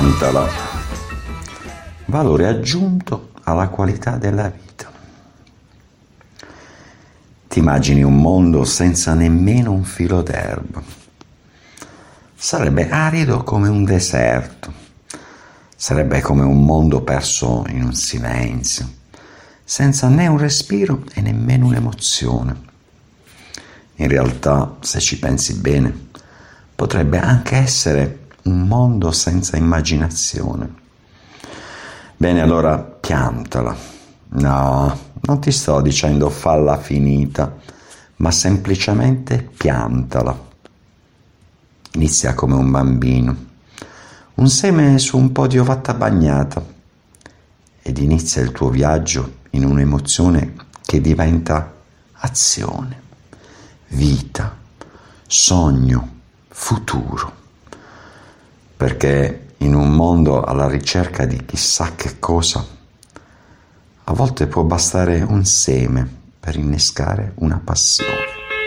piantala. Valore aggiunto alla qualità della vita. Ti immagini un mondo senza nemmeno un filo d'erba. Sarebbe arido come un deserto. Sarebbe come un mondo perso in un silenzio, senza né un respiro e nemmeno un'emozione. In realtà, se ci pensi bene, potrebbe anche essere un mondo senza immaginazione. Bene, allora piantala. No, non ti sto dicendo falla finita, ma semplicemente piantala. Inizia come un bambino, un seme su un po' di ovatta bagnata, ed inizia il tuo viaggio in un'emozione che diventa azione, vita, sogno, futuro. Perché in un mondo alla ricerca di chissà che cosa, a volte può bastare un seme per innescare una passione.